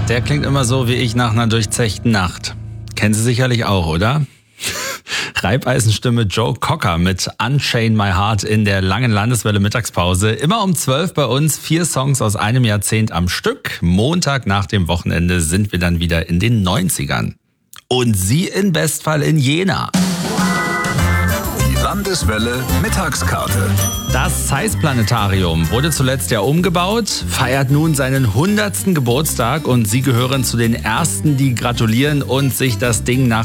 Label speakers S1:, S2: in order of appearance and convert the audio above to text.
S1: der klingt immer so wie ich nach einer durchzechten Nacht. Kennen Sie sicherlich auch, oder? Reibeisenstimme Joe Cocker mit Unchain My Heart in der langen Landeswelle Mittagspause. Immer um 12 bei uns 4 Songs aus einem Jahrzehnt am Stück. Montag nach dem Wochenende sind wir dann wieder in den 90ern. Und Sie in Bestfall in Jena.
S2: Die Landeswelle Mittagskarte.
S1: Das Zeiss-Planetarium wurde zuletzt ja umgebaut, feiert nun seinen 100. Geburtstag und Sie gehören zu den Ersten, die gratulieren und sich das Ding nach